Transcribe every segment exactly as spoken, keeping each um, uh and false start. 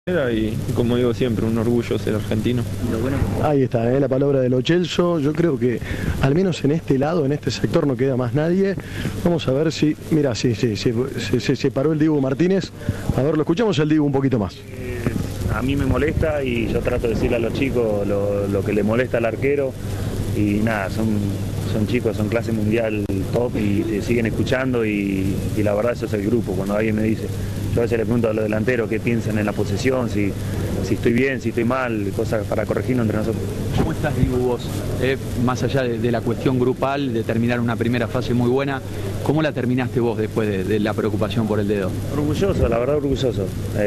Y como digo siempre, un orgullo ser argentino. Ahí está, ¿eh? La palabra de Lo Celso. Yo creo que al menos en este lado, en este sector, no queda más nadie. Vamos a ver si, mira, sí, sí, sí, se, se separó el Dibu Martínez. A ver, lo escuchamos el Dibu un poquito más. Eh, a mí me molesta y yo trato de decirle a los chicos lo, lo que le molesta al arquero. Y nada, son, son chicos, son clase mundial top y te siguen escuchando y, y la verdad eso es el grupo. Cuando alguien me dice, yo a veces le pregunto a los delanteros qué piensan en la posesión, si, si estoy bien, si estoy mal, cosas para corregirnos entre nosotros. ¿Cómo estás, Dibu, vos? Eh, más allá de, de la cuestión grupal, de terminar una primera fase muy buena, ¿cómo la terminaste vos después de, de la preocupación por el dedo? Orgulloso, la verdad orgulloso.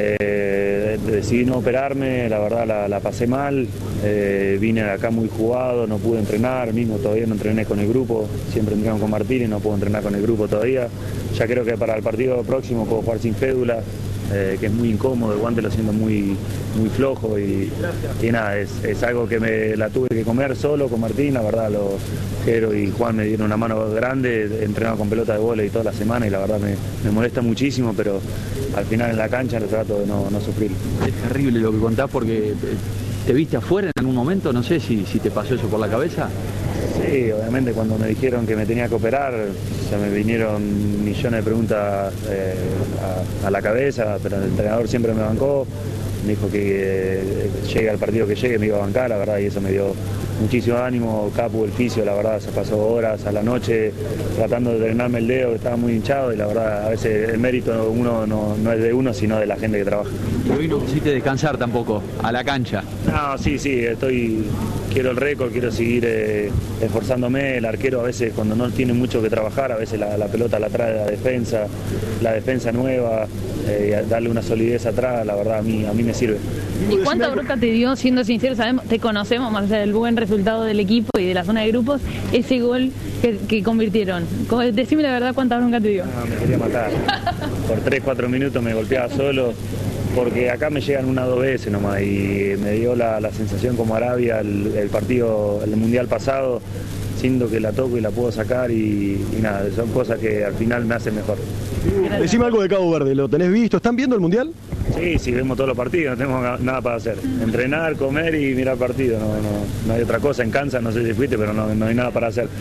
Eh, decidí no operarme, la verdad la, la pasé mal, eh, vine acá muy jugado, no pude entrenar, mismo todavía no entrené con el grupo, siempre entreno con Martín y no puedo entrenar con el grupo todavía. Ya creo que para el partido próximo puedo jugar sin fédula, eh, que es muy incómodo, el guante lo siento muy, muy flojo y, y nada, es, es algo que me la tuve que comer solo con Martín, la verdad los Jero y Juan me dieron una mano grande, he entrenado con pelota de vóley toda la semana y la verdad me, me molesta muchísimo, pero al final en la cancha lo trato de no, no sufrir. Es terrible lo que contás porque te viste afuera en algún momento, no sé si, si te pasó eso por la cabeza. Sí, obviamente cuando me dijeron que me tenía que operar, se me vinieron millones de preguntas eh, a, a la cabeza, pero el entrenador siempre me bancó, me dijo que eh, llegue al partido que llegue me iba a bancar, la verdad, y eso me dio muchísimo ánimo. Capu, el fisio, la verdad, se pasó horas a la noche tratando de drenarme el dedo, que estaba muy hinchado, y la verdad, a veces el mérito uno no, no es de uno, sino de la gente que trabaja. Pero hoy no quisiste descansar tampoco, a la cancha. No, sí, sí, estoy, quiero el récord, quiero seguir eh, esforzándome. El arquero a veces cuando no tiene mucho que trabajar, a veces la, la pelota la trae la defensa, la defensa nueva, eh, darle una solidez atrás, la verdad a mí, a mí me sirve. ¿Y cuánta bronca te dio, siendo sincero, sabemos, te conocemos más allá del buen resultado del equipo y de la zona de grupos, ese gol que, que convirtieron? Decime la verdad, ¿cuánta bronca te dio? No, me quería matar. Por tres, cuatro minutos me golpeaba solo, porque acá me llegan una o dos veces nomás y me dio la, la sensación como Arabia, el, el partido, el mundial pasado, siento que la toco y la puedo sacar y, y nada, son cosas que al final me hacen mejor. Decime algo de Cabo Verde, ¿lo tenés visto? ¿Están viendo el mundial? Sí, sí, vemos todos los partidos, no tenemos nada para hacer. Entrenar, comer y mirar partidos, no, no, no hay otra cosa. En Kansas no sé si fuiste, pero no, no hay nada para hacer.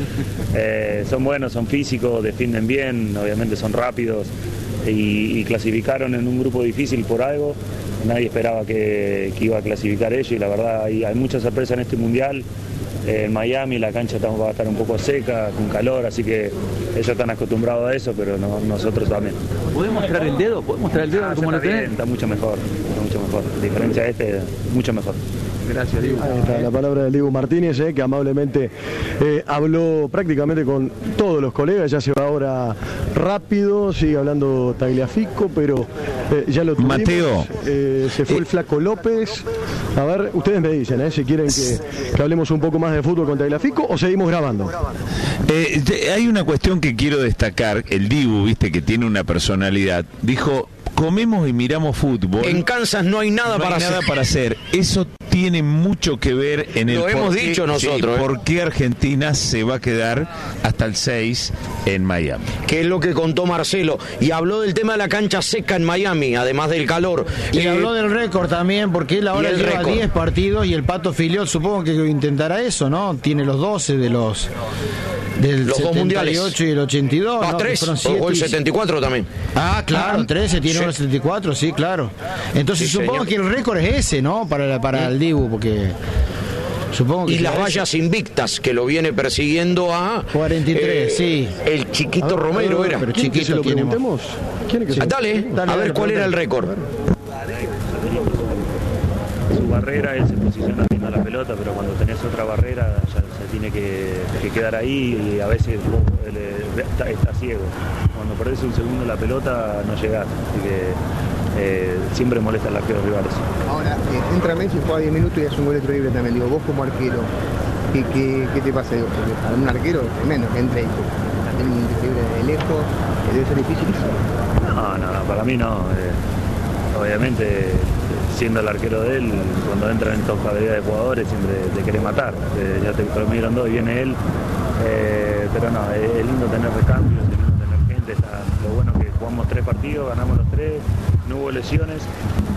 Eh, son buenos, son físicos, defienden bien, obviamente son rápidos y, y clasificaron en un grupo difícil por algo. Nadie esperaba que, que iba a clasificar ellos y la verdad hay, hay mucha sorpresa en este mundial. Eh, en Miami la cancha va a estar un poco seca, con calor, así que ellos están acostumbrados a eso, pero no, nosotros también. ¿Podés mostrar el dedo? ¿Podés mostrar el dedo? Ah, ¿Cómo lo está bien, tenés? está mucho mejor, está mucho mejor. A diferencia de este, mucho mejor. Gracias, Dibu. Ahí está la palabra del Dibu Martínez, eh, que amablemente eh, habló prácticamente con todos los colegas. Ya se va ahora rápido, sigue hablando Tagliafico, pero eh, ya lo tuvimos. Mateo. Eh, se fue el Flaco López. A ver, ustedes me dicen, eh, si quieren que, que hablemos un poco más de fútbol con Tagliafico o seguimos grabando. Eh, hay una cuestión que quiero destacar. El Dibu, viste, que tiene una personalidad, dijo: comemos y miramos fútbol. En Kansas no hay nada, no para, hay hacer. nada para hacer. Eso tiene mucho que ver en el Lo hemos por qué, dicho nosotros, sí, ¿eh? por qué Argentina se va a quedar hasta el seis en Miami. Que es lo que contó Marcelo. Y habló del tema de la cancha seca en Miami, además del calor. Y eh, habló del récord también, porque él ahora lleva récord. diez partidos y el Pato Filiol supongo que intentará eso, ¿no? Tiene los doce de los... Del los dos setenta y ocho mundiales y el ochenta y dos. Ah, ¿no? tres, o el setenta y cuatro también. Ah, claro, Ah, trece, tiene sí. uno el setenta y cuatro, sí, claro. Entonces Sí, supongo señor. que el récord es ese, ¿no? Para, la- para el Dibu, porque... Supongo que Y las será vallas ese. invictas, que lo viene persiguiendo a... cuarenta y tres, sí. El chiquito A ver, Romero a ver, era. pero ¿quieren que chiquito se lo tiene más. preguntemos? ¿Quieren que se Ah, lo- Dale, Dale, a ver dale, cuál era el dale. récord. Su barrera, él se posiciona viendo la pelota, pero cuando tenés otra barrera ya se tiene que, que quedar ahí y a veces vos, él, eh, está, está ciego. Cuando perdés un segundo la pelota no llegás, así que eh, siempre molesta al arquero rivales. Ahora, eh, entra Messi, juega diez minutos y hace un gol de tiro libre también. Digo, vos como arquero, ¿qué, qué, qué te pasa? Digo, porque para un arquero tremendo que entre y también un tiro libre de lejos, eh, debe ser difícil. No, no, no, para mí no. Eh, obviamente, siendo el arquero de él, cuando entra en top calidad de jugadores siempre te quiere matar. Eh, ya te promedieron dos y viene él. Eh, pero no, es, es lindo tener recambios, es lindo tener gente. Está, lo bueno es que jugamos tres partidos, ganamos los tres, no hubo lesiones.